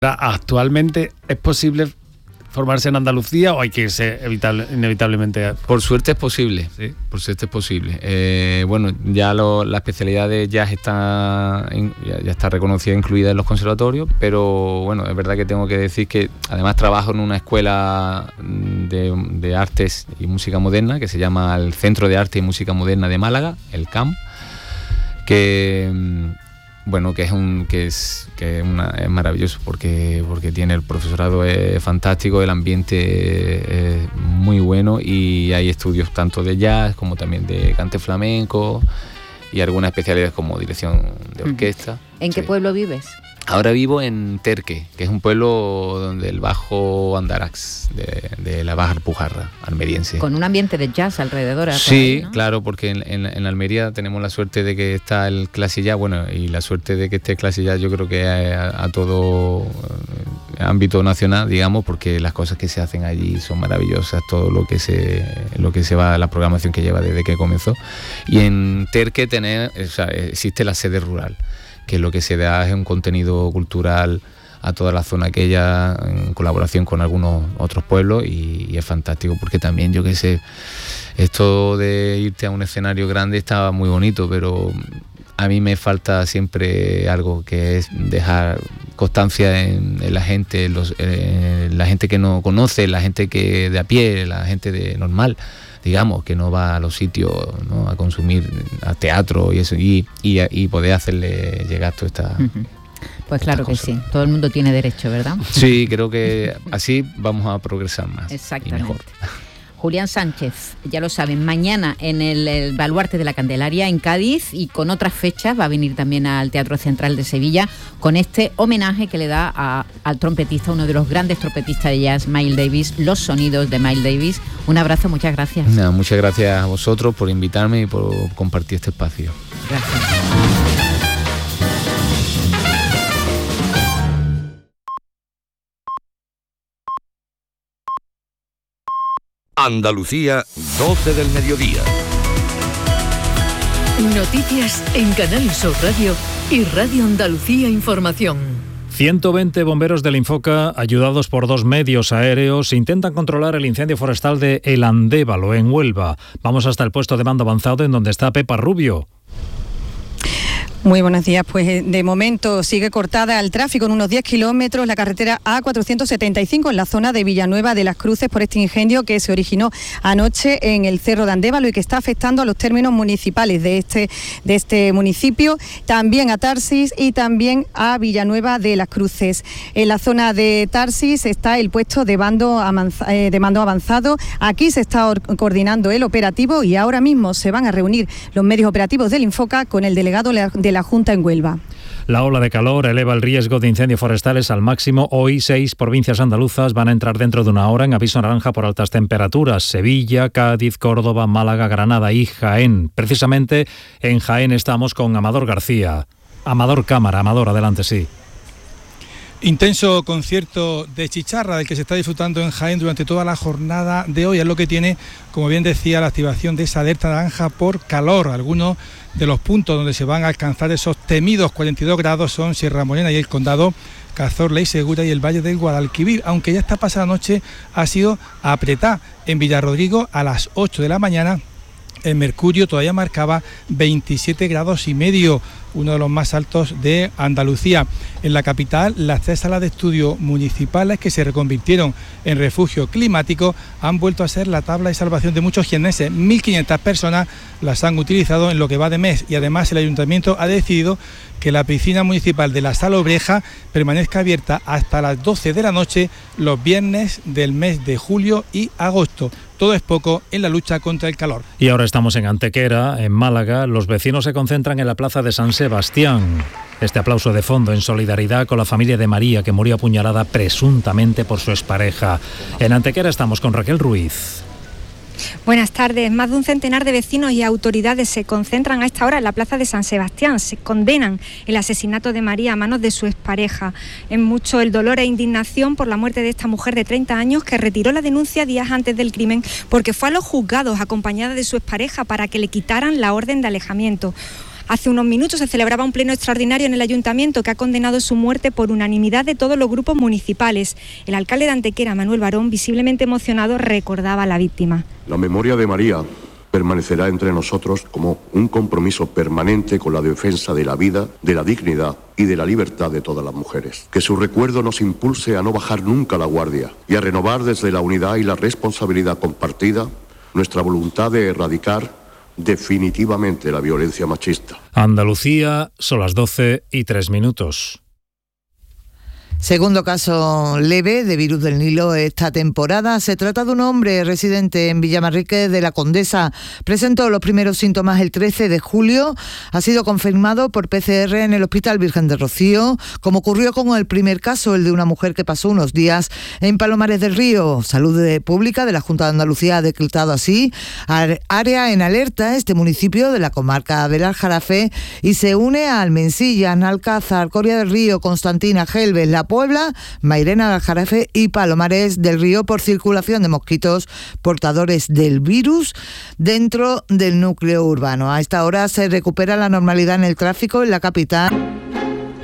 ¿Actualmente es posible formarse en Andalucía o hay que irse inevitablemente? Por suerte es posible, ¿Sí? Por suerte es posible. Bueno, ya la especialidad de jazz ya está reconocida, incluida en los conservatorios, pero bueno, es verdad que tengo que decir que además trabajo en una escuela de artes y música moderna que se llama el Centro de Arte y Música Moderna de Málaga, el CAM, que es maravilloso porque tiene el profesorado es fantástico, el ambiente es muy bueno y hay estudios tanto de jazz como también de cante flamenco y algunas especialidades como dirección de orquesta. ¿En qué pueblo vives? Ahora vivo en Terque, que es un pueblo donde el Bajo Andarax, de la Baja Alpujarra almeriense. Con un ambiente de jazz alrededor. Sí, ahí, ¿no? claro, porque en Almería tenemos la suerte de que está el Classic Jazz, y la suerte de que esté Classic Jazz yo creo que a todo ámbito nacional, digamos, porque las cosas que se hacen allí son maravillosas, todo lo que se va, la programación que lleva desde que comenzó. Y en Terque existe la sede rural, que lo que se da es un contenido cultural a toda la zona aquella en colaboración con algunos otros pueblos y es fantástico porque también, yo qué sé, esto de irte a un escenario grande está muy bonito, pero a mí me falta siempre algo, que es dejar constancia en la gente, la gente que no conoce, la gente que de a pie, la gente normal, digamos, que no va a los sitios, ¿no?, a consumir a teatro y eso, y poder hacerle llegar toda esta... Pues claro que sí, todo el mundo tiene derecho, ¿verdad? Sí, creo que así vamos a progresar más. Exactamente. Y mejor. Julián Sánchez, ya lo saben, mañana en el Baluarte de la Candelaria en Cádiz, y con otras fechas va a venir también al Teatro Central de Sevilla con este homenaje que le da al trompetista, uno de los grandes trompetistas de jazz, Miles Davis, los sonidos de Miles Davis. Un abrazo, muchas gracias. Muchas gracias a vosotros por invitarme y por compartir este espacio. Gracias. Andalucía, 12 del mediodía. Noticias en Canal Sur Radio y Radio Andalucía Información. 120 bomberos del Infoca, ayudados por 2 medios aéreos, intentan controlar el incendio forestal de El Andévalo, en Huelva. Vamos hasta el puesto de mando avanzado, en donde está Pepa Rubio. Muy buenos días. Pues de momento sigue cortada al tráfico en unos 10 kilómetros la carretera A475 en la zona de Villanueva de las Cruces por este incendio que se originó anoche en el Cerro de Andévalo y que está afectando a los términos municipales de este municipio, también a Tarsis y también a Villanueva de las Cruces. En la zona de Tarsis está el puesto de mando avanzado. Aquí se está coordinando el operativo y ahora mismo se van a reunir los medios operativos del Infoca con el delegado de la Junta en Huelva. La ola de calor eleva el riesgo de incendios forestales al máximo. Hoy 6 provincias andaluzas van a entrar dentro de una hora en aviso naranja por altas temperaturas: Sevilla, Cádiz, Córdoba, Málaga, Granada y Jaén. Precisamente en Jaén estamos con Amador García. Amador Cámara. Amador, adelante, sí. Intenso concierto de chicharra del que se está disfrutando en Jaén durante toda la jornada de hoy. Es lo que tiene, como bien decía, la activación de esa alerta naranja por calor. Algunos de los puntos donde se van a alcanzar esos temidos 42 grados son Sierra Morena y el Condado, Cazorla y Segura y el Valle del Guadalquivir, aunque ya esta pasada noche ha sido apretada. En Villarrodrigo a las 8 de la mañana el mercurio todavía marcaba 27 grados y medio, uno de los más altos de Andalucía. En la capital, las 3 salas de estudio municipales que se reconvirtieron en refugio climático han vuelto a ser la tabla de salvación de muchos jienenses. 1.500 personas las han utilizado en lo que va de mes y además el ayuntamiento ha decidido que la piscina municipal de la Sala Obreja permanezca abierta hasta las 12 de la noche los viernes del mes de julio y agosto. Todo es poco en la lucha contra el calor. Y ahora estamos en Antequera, en Málaga. Los vecinos se concentran en la plaza de San Sebastián. Este aplauso de fondo en solidaridad con la familia de María, que murió apuñalada presuntamente por su expareja. En Antequera estamos con Raquel Ruiz. Buenas tardes. Más de un centenar de vecinos y autoridades se concentran a esta hora en la plaza de San Sebastián. Se condenan el asesinato de María a manos de su expareja. Es mucho el dolor e indignación por la muerte de esta mujer de 30 años que retiró la denuncia días antes del crimen porque fue a los juzgados acompañada de su expareja para que le quitaran la orden de alejamiento. Hace unos minutos se celebraba un pleno extraordinario en el Ayuntamiento que ha condenado su muerte por unanimidad de todos los grupos municipales. El alcalde de Antequera, Manuel Barón, visiblemente emocionado, recordaba a la víctima. La memoria de María permanecerá entre nosotros como un compromiso permanente con la defensa de la vida, de la dignidad y de la libertad de todas las mujeres. Que su recuerdo nos impulse a no bajar nunca la guardia y a renovar desde la unidad y la responsabilidad compartida nuestra voluntad de erradicar definitivamente la violencia machista. Andalucía, son las 12:03. Segundo caso leve de virus del Nilo esta temporada. Se trata de un hombre residente en Villamarrique de la Condesa. Presentó los primeros síntomas el 13 de julio. Ha sido confirmado por PCR en el Hospital Virgen de Rocío, como ocurrió con el primer caso, el de una mujer que pasó unos días en Palomares del Río. Salud Pública de la Junta de Andalucía ha decretado así área en alerta este municipio de la comarca del Aljarafe y se une a Almensilla, Alcázar, Coria del Río, Constantina, Gelbes, La Puebla, Mairena del Aljarafe y Palomares del Río por circulación de mosquitos portadores del virus dentro del núcleo urbano. A esta hora se recupera la normalidad en el tráfico en la capital.